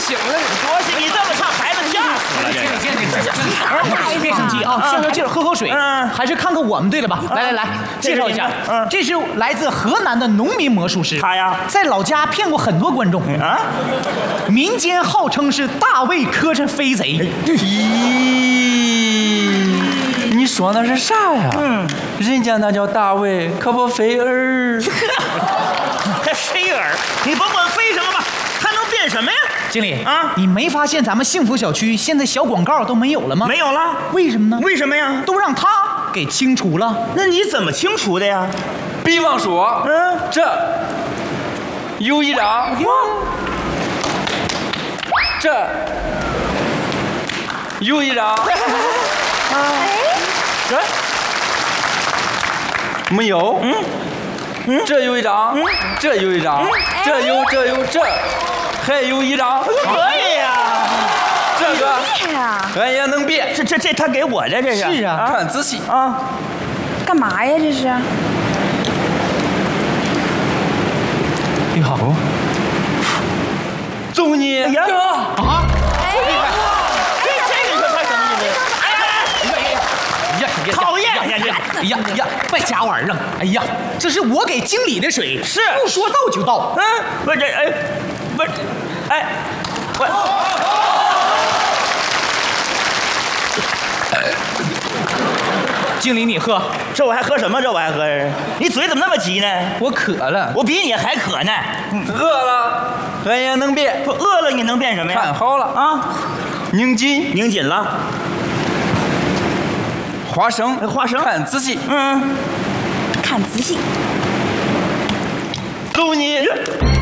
醒了，多行！ 你这么唱，孩子吓死了。 别生气啊，消消气儿，喝口水。还是看看我们队的吧。来，介绍一下，这是来自河南的农民魔术师。 他呀， 在老家骗过很多观众啊，民间号称是大卫磕碜飞贼。 你说那是啥呀？人家那叫大卫，可不飞儿。 还飞儿？你甭管飞什么吧，他能变什么呀？ 经理啊，你没发现咱们幸福小区现在小广告都没有了吗？ 没有了， 为什么呢？ 为什么呀？ 都让他给清除了。 那你怎么清除的呀？ 比方说，这有一张，这有一张，这没有，这有一张，这有一张，这还有一张， 可以呀， 这个俺也能变， 这他给我的这是。 是啊， 看仔细啊， 干嘛呀？这是？ 你好， 揍你呀啊！ 这个可太什么意思？讨厌呀！ 别瞎玩儿啊！哎呀，这是我给经理的水， 是不说到就到。 不是不是，我。 经理，你喝， 这我还喝什么？这我还喝？你嘴怎么那么急呢？ 我渴了， 我比你还渴呢。 饿了，俺也能变。 不饿了你能变什么呀？ 看好了啊， 拧紧了。 花生，看仔细， 看仔细。 揍你！